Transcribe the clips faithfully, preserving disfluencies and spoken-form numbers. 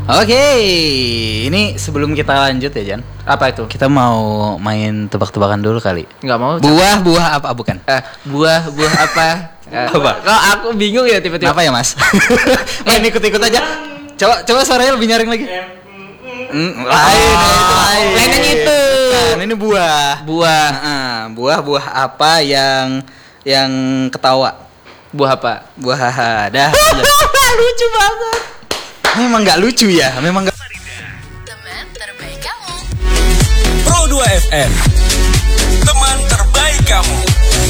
Oke, ini sebelum kita lanjut ya Jan. Apa itu? Kita mau main tebak-tebakan dulu kali. Nggak mau. Buah-buah apa bukan? Eh, buah-buah apa? Eh, Apa? Kok aku bingung ya tiba-tiba. Apa ya Mas? Main ikut-ikut aja. Coba coba suaranya lebih nyaring lagi. Hmm, lain, lain. Lain yang itu. Bukan, ini buah. Buah. Nah, buah-buah apa yang yang ketawa? Buah apa? Buah haha. Dah. Lucu banget. Memang nggak lucu ya, memang nggak. Teman terbaik kamu. Pro dua F M, teman terbaik kamu.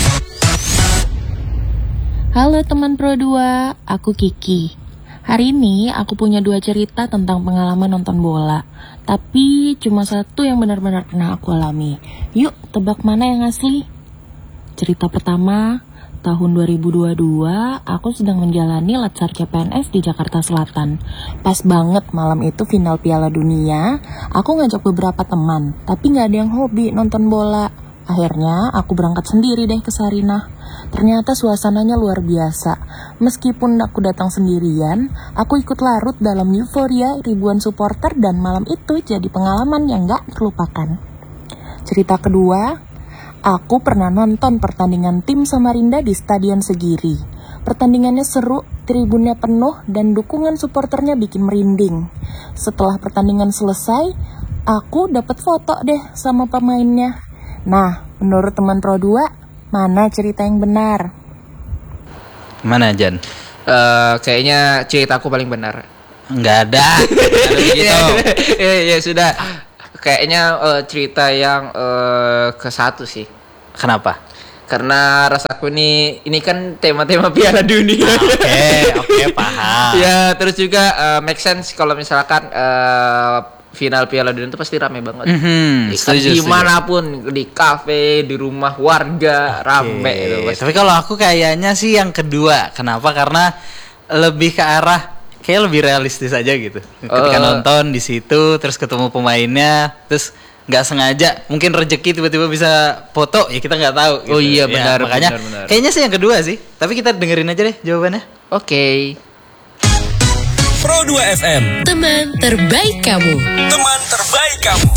Halo teman Pro dua, aku Kiki. Hari ini aku punya dua cerita tentang pengalaman nonton bola. Tapi cuma satu yang benar-benar pernah aku alami. Yuk tebak mana yang asli? Cerita pertama, tahun dua ribu dua puluh dua, aku sedang menjalani Latsar C P N S di Jakarta Selatan. Pas banget malam itu final Piala Dunia, aku ngajak beberapa teman, tapi gak ada yang hobi nonton bola. Akhirnya aku berangkat sendiri deh ke Sarinah. Ternyata suasananya luar biasa. Meskipun aku datang sendirian, aku ikut larut dalam euforia ribuan supporter dan malam itu jadi pengalaman yang gak terlupakan. Cerita kedua, aku pernah nonton pertandingan tim Samarinda di Stadion Segiri. Pertandingannya seru, tribunnya penuh, dan dukungan supporternya bikin merinding. Setelah pertandingan selesai, aku dapat foto deh sama pemainnya. Nah, menurut teman Pro dua, mana cerita yang benar? Mana Jan? Eh, kayaknya cerita aku paling benar. Nggak ada. Nggak ada begitu. Ya, ya sudah. Kayaknya eh, cerita yang eh, ke satu sih. Kenapa? Karena rasaku ini ini kan tema-tema Piala Dunia. Oke, oke paham. Ya, terus juga eh, make sense kalau misalkan eh, final Piala Dunia itu pasti rame banget. Mhm, Ya, setuju, dimanapun, di kafe, di rumah warga, rame Oke, itu pasti. tapi kalau aku kayaknya sih yang kedua. Kenapa? Karena lebih ke arah kayak lebih realistis aja gitu. Ketika Uh. nonton di situ, terus ketemu pemainnya, terus nggak sengaja, mungkin rezeki tiba-tiba bisa foto, ya kita nggak tahu. Gitu. Oh iya, Ya, benar, makanya benar, benar. kayaknya sih yang kedua sih. Tapi kita dengerin aja deh jawabannya. Oke. Pro dua F M, Teman terbaik kamu. teman terbaik kamu.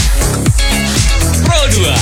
Pro dua.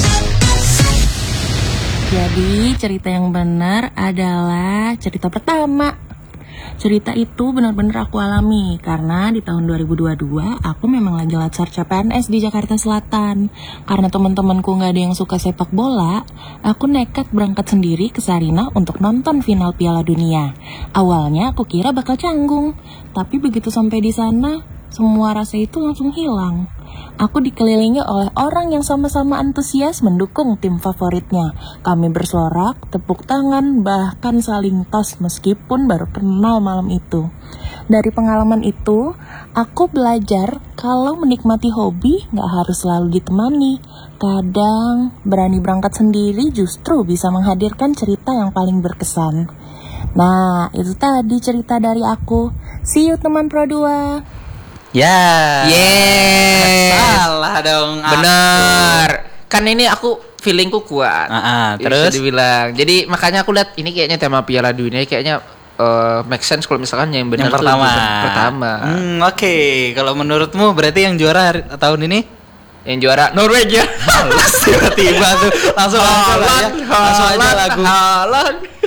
Jadi cerita yang benar adalah cerita pertama. Cerita itu benar-benar aku alami karena di tahun dua ribu dua puluh dua aku memang lagi Latsar C P N S di Jakarta Selatan. Karena teman-temanku nggak ada yang suka sepak bola, aku nekat berangkat sendiri ke Sarinah untuk nonton final Piala Dunia. Awalnya aku kira bakal canggung, tapi begitu sampai di sana, semua rasa itu langsung hilang. Aku dikelilingi oleh orang yang sama-sama antusias mendukung tim favoritnya. Kami bersorak, tepuk tangan, bahkan saling tos meskipun baru kenal malam itu. Dari pengalaman itu, aku belajar kalau menikmati hobi gak harus selalu ditemani. Kadang berani berangkat sendiri justru bisa menghadirkan cerita yang paling berkesan. Nah, itu tadi cerita dari aku. See you teman Pro dua. Ya. Yes. Salah dong. aku. Benar. Kan ini aku feelingku kuat. Ah, ah, Bisa terus? dibilang. Jadi makanya aku lihat ini kayaknya tema Piala Dunia kayaknya eh, make sense kalau misalkan yang benar Yang tuh pertama. yang pertama. Hmm, oke. Kalau menurutmu berarti yang juara hari, tahun ini? Yang juara Norwegia. Males tiba-tiba tuh langsung aja lah ya. Langsung aja lagu. Haaland.